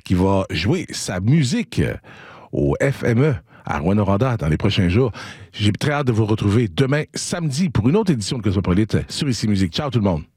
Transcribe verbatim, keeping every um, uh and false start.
qui va jouer sa musique au F M E à Rouyn-Noranda dans les prochains jours. J'ai très hâte de vous retrouver demain, samedi, pour une autre édition de Cosmopolite sur Ici Musique. Ciao tout le monde!